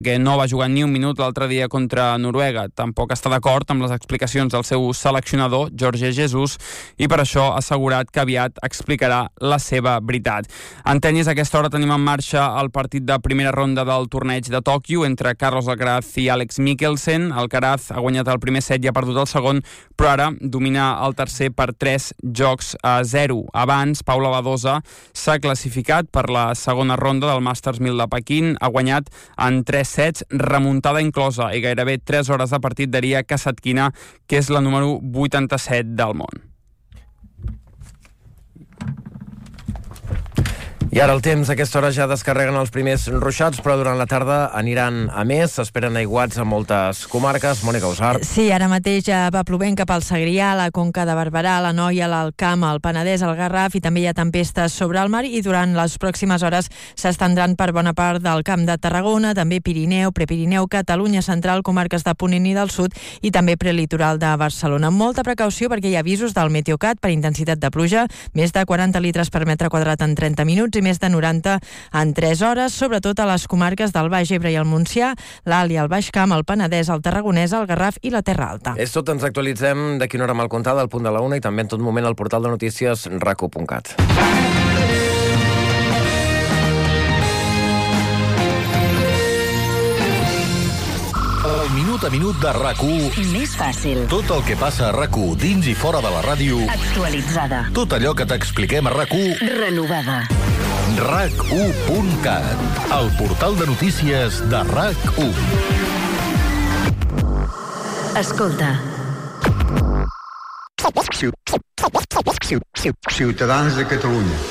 que no va jugar ni un minut l'altre dia contra Noruega. Tampoc està d'acord amb les explicacions del seu seleccionador, Jorge Jesus, i per això ha assegurat que aviat explicarà la seva veritat. En tenis, a aquesta hora tenim en marxa el partit de primera ronda del torneig de Tòquio entre Carlos Alcaraz i Alex Mikkelsen. Alcaraz ha guanyat el primer set i ha perdut el segon, però ara domina el tercer per 3-0. Abans, Paula Badosa s'ha classificat per la segona ronda del Masters 1000 de Pequín. Ha guanyat en 3 sets, remuntada inclosa, i gairebé 3 hores de partit d'Aria Kasatkina, que és la número 87 del món. I ara el temps, a aquesta hora ja descarreguen els primers ruixats, però durant la tarda aniran a més. S'esperen aiguats a moltes comarques. Mònica Usart. Sí, ara mateix ja va plovent cap al Segrià, la Conca de Barberà, la Noia, l'Alt Camp, el Penedès, el Garraf, i també hi ha tempestes sobre el mar, i durant les pròximes hores s'estendran per bona part del Camp de Tarragona, també Pirineu, Prepirineu, Catalunya Central, comarques de Ponent i del Sud, i també prelitoral de Barcelona. Molta precaució perquè hi ha avisos del Meteocat per intensitat de pluja, més de 40 litres per metre quadrat en 30 minuts, i més de 90 en 3 hores, sobretot a les comarques del Baix Ebre i el Montsià, l'Alt i el Baix Camp, el Penedès, el Tarragonès, el Garraf i la Terra Alta. És tot, ens actualitzem d'aquí una hora amb el comptat, al punt de la 1, i també en tot moment al portal de notícies rac1.cat. El minut a minut de RAC1. Més fàcil. Tot el que passa a RAC1 dins i fora de la ràdio. Actualitzada. Tot allò que t'expliquem a RAC1. Renovada. RAC1.cat. El portal de notícies de RAC1. Escolta. Ciutadans de Catalunya.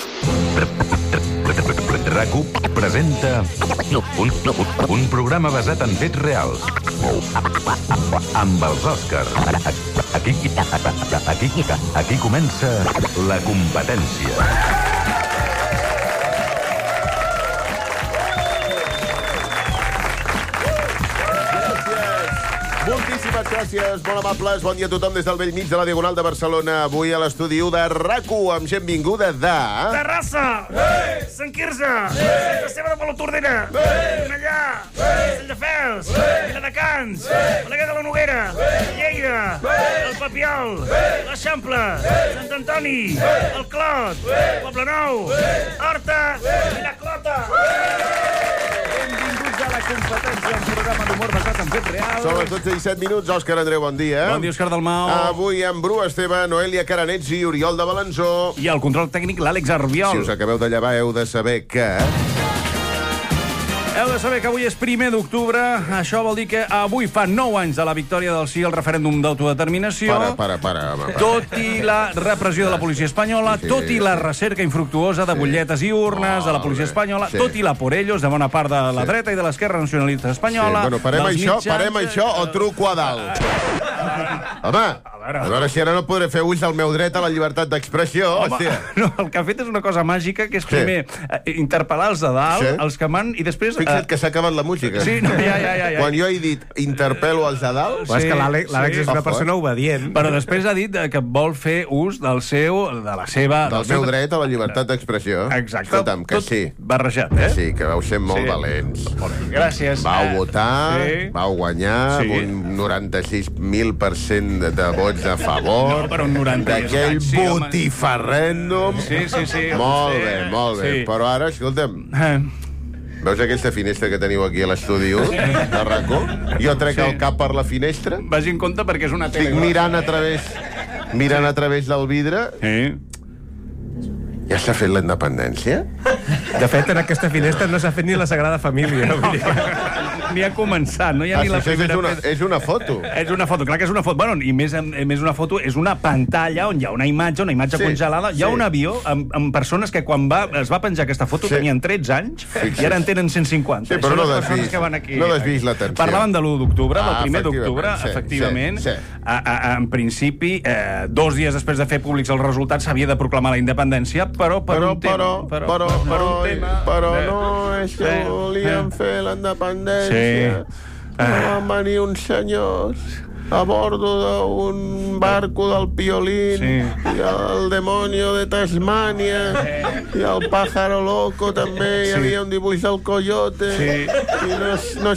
RAC1 presenta un programa basat en fets reals amb els Òscars. Aquí comença la competència. Moltíssimes gràcies, molt amables. Bon dia a tothom des del vell mig de la Diagonal de Barcelona. Avui a l'estudi 1 de RAC1 amb gent vinguda de... Terrassa! Sant Quirze! Sant Esteve de Palautordera! Cornellà! Castelldefels! Viladecans! Balaguer de la Noguera! Lleida! El Papiol! l'Eixample! Sant Antoni! El Clot! Poblenou! Horta! I la Clota! Benvinguts a la competència, un programa d'humor basat en fets reals. Són les 12:07 minuts. Òscar Andreu, bon dia. Bon dia, Òscar Dalmau. Avui amb Bru Esteve, Noelia Caranets i Oriol de Balanzó. I el control tècnic, l'Àlex Arbiol. Si us acabeu de llevar, heu de saber que... Heu de saber que avui és 1 d'octubre. Això vol dir que avui fa 9 anys de la victòria del sí al referèndum d'autodeterminació. Para. Tot i la repressió de la policia espanyola, tot i la recerca infructuosa de butlletes i urnes de la policia espanyola, tot i la por ellos de bona part de la dreta i de l'esquerra nacionalista espanyola. Bueno, parem això o truco a dalt. Home, a veure si ara no podré fer ulls al meu dret a la llibertat d'expressió, hòstia. No, el que ha fet és una cosa màgica, que és primer interpel·lar els de dalt, els que man, i després... Fixa't que s'ha acabat la música. Sí, no, ja. Quan jo he dit interpel·lo els de dalt... És que l'Àlex és una persona obedient. Però després ha dit que vol fer ús del seu dret a la llibertat d'expressió. Exacte. Escolta'm, que sí. Barrejat, Que sí, que vau ser molt valents. Gràcies. Vau votar, vau guanyar amb un 96.000% de vots a favor. No, però un 90. D'aquell botifarrèndum. Sí. Molt bé. Però ara, escolta'm... Veus aquesta finestra que teniu aquí a l'estudi 1 de RAC1? Jo trec el cap per la finestra. Vagi en compte perquè és una tele. Estic mirant a través del vidre. Ja s'ha fet la independència? De fet, en aquesta finestra no s'ha fet ni la Sagrada Família. Ni ha començat, no hi ha ni la primera... És una foto. És una foto, clar que és una foto. Bueno, i més una foto, és una pantalla on hi ha una imatge congelada. Hi ha un avió amb persones que quan es va penjar aquesta foto tenien 13 anys i ara en tenen 150. Sí, però no desviïs l'atenció. Parlaven de l'1 d'octubre, del 1 d'octubre, efectivament. En principi, 2 dies després de fer públics els resultats s'havia de proclamar la independència, però un tema... Però no és que volíem fer la independència. Va venir uns senyors a bordo d'un barco del Piolín, i el demonio de Tasmània, i el pájaro loco també, hi havia un dibuix del coyote, i no